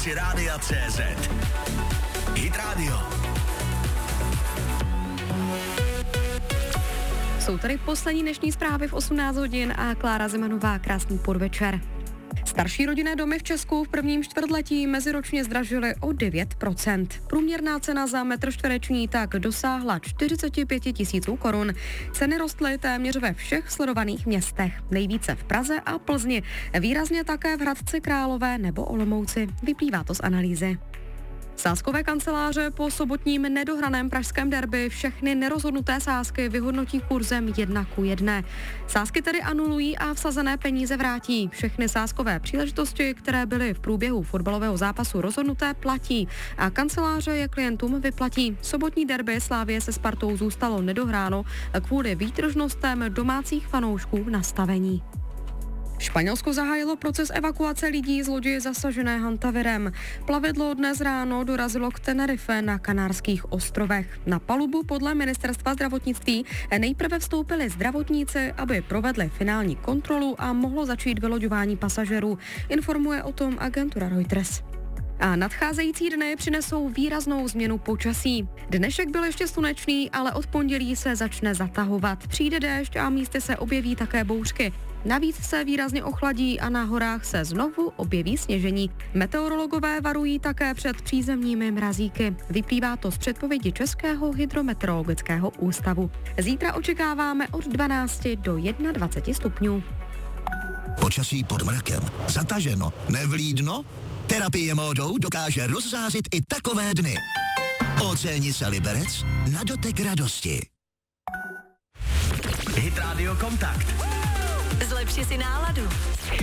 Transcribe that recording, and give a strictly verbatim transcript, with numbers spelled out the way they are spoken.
aplikaci Rádia C Z. Hit Radio. Jsou tady poslední dnešní zprávy v osmnáct hodin a Klára Zemanová, krásný podvečer. Starší rodinné domy v Česku v prvním čtvrtletí meziročně zdražily o devět procent. Průměrná cena za metr čtvereční tak dosáhla čtyřicet pět tisíců korun. Ceny rostly téměř ve všech sledovaných městech. Nejvíce v Praze a Plzni, výrazně také v Hradci Králové nebo Olomouci. Vyplývá to z analýzy. Sázkové kanceláře po sobotním nedohraném pražském derby všechny nerozhodnuté sázky vyhodnotí kurzem jedna ku jedné. Sázky tedy anulují a vsazené peníze vrátí. Všechny sázkové příležitosti, které byly v průběhu fotbalového zápasu rozhodnuté, platí a kanceláře je klientům vyplatí. Sobotní derby Slavie se Spartou zůstalo nedohráno kvůli výtržnostem domácích fanoušků v nastavení. Španělsko zahájilo proces evakuace lidí z lodi zasažené hantavirem. Plavidlo dnes ráno dorazilo k Tenerife na Kanárských ostrovech. Na palubu podle ministerstva zdravotnictví nejprve vstoupili zdravotníci, aby provedli finální kontrolu a mohlo začít vyloďování pasažerů, informuje o tom agentura Reuters. A nadcházející dny přinesou výraznou změnu počasí. Dnešek byl ještě slunečný, ale od pondělí se začne zatahovat. Přijde déšť a místy se objeví také bouřky. Navíc se výrazně ochladí a na horách se znovu objeví sněžení. Meteorologové varují také před přízemními mrazíky. Vyplývá to z předpovědi Českého hydrometeorologického ústavu. Zítra očekáváme od dvanácti do dvaceti jedna stupňů. Počasí pod mrakem. Zataženo. Nevlídno? Terapie módou dokáže rozzářit i takové dny. Océni se Liberec na dotek radosti. Hit Radio Kontakt. Zlepši si náladu.